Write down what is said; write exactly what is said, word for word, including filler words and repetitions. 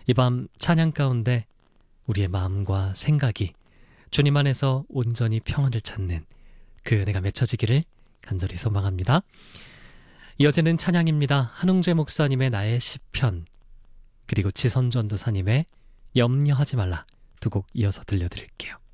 이 밤 찬양 가운데 우리의 마음과 생각이 주님 안에서 온전히 평안을 찾는 그 은혜가 맺혀지기를 간절히 소망합니다. 이어지는 찬양입니다. 한웅재 목사님의 나의 시편, 그리고 지선 전도사님의 염려하지 말라 두 곡 이어서 들려드릴게요.